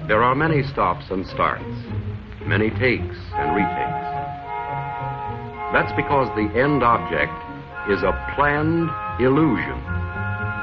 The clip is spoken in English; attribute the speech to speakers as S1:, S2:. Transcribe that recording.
S1: There are many stops and starts, many takes and retakes. That's because the end object is a planned illusion.